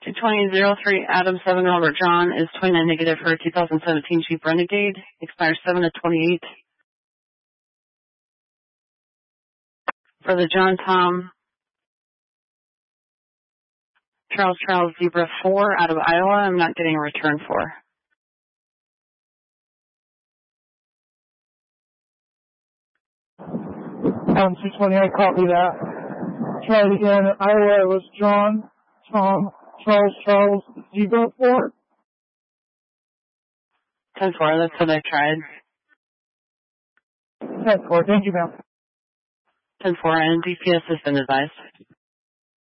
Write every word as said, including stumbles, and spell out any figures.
two twenty oh three Adam seven Robert John is twenty-nine negative for a two thousand seventeen Jeep Renegade. Expires seven of twenty-eight. For the John Tom Charles Charles Zebra four out of Iowa, I'm not getting a return for. Um, two twenty, I copy that. Try it again. Iowa, it was John Tom Charles Charles Zebra four. ten four, that's what I tried. ten four, thank you, ma'am. ten four, and D P S has been advised.